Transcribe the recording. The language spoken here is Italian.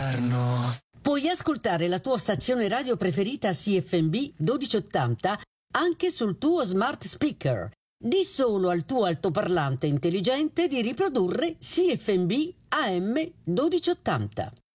d'inverno. Puoi ascoltare la tua stazione radio preferita CFMB 1280 anche sul tuo smart speaker. Di solo al tuo altoparlante intelligente di riprodurre CFMB AM 1280.